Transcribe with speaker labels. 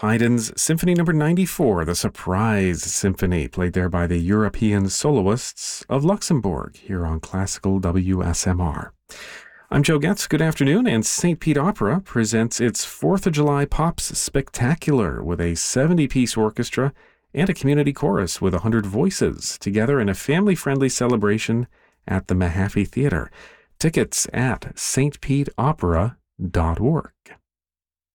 Speaker 1: Haydn's Symphony No. 94, the Surprise Symphony, played there by the European Soloists of Luxembourg, here on Classical WSMR. I'm Joe Getz. Good afternoon, and St. Pete Opera presents its 4th of July Pops Spectacular with a 70-piece orchestra and a community chorus with 100 voices together in a family-friendly celebration at the Mahaffey Theater. Tickets at stpeteopera.org.